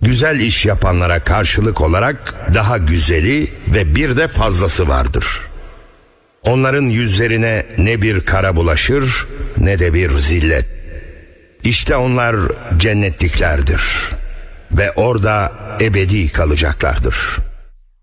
Güzel iş yapanlara karşılık olarak daha güzeli ve bir de fazlası vardır. Onların yüzlerine ne bir kara bulaşır ne de bir zillet. İşte onlar cennetliklerdir ve orada ebedi kalacaklardır.